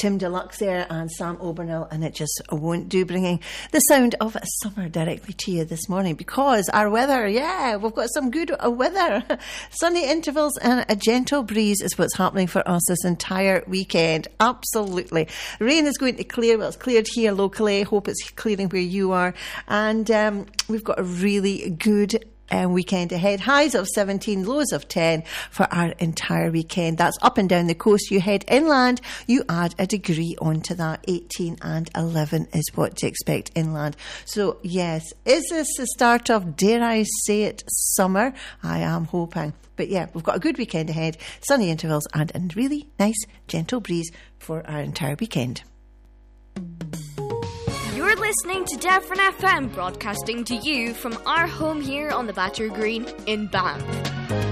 Tim Deluxe there and Sam Obernill, and it just won't do bringing the sound of summer directly to you this morning, because our weather, we've got some good weather. Sunny intervals and a gentle breeze is what's happening for us this entire weekend. Absolutely. Rain is going to clear. Well, it's cleared here locally. Hope it's clearing where you are. And we've got a really good weekend ahead. Highs of 17, lows of 10 for our entire weekend. That's up and down the coast. You head inland, you add a degree onto that. 18 and 11 is what to expect inland. So yes, is this the start of, dare I say it, summer? I am hoping. But yeah, we've got a good weekend ahead. Sunny intervals and a really nice gentle breeze for our entire weekend. You're listening to Dufferin FM, broadcasting to you from our home here on the Battery Green in Banff.